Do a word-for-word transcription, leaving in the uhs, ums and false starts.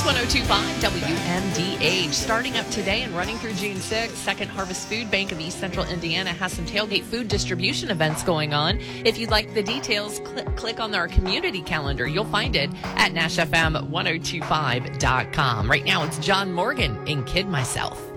one oh two point five W M D H. Starting up today and running through June sixth, Second Harvest Food Bank of East Central Indiana has some tailgate food distribution events going on. If you'd like the details, cl- click on our community calendar. You'll find it at Nash F M ten twenty-five dot com. Right now, it's John Morgan in Kid Myself.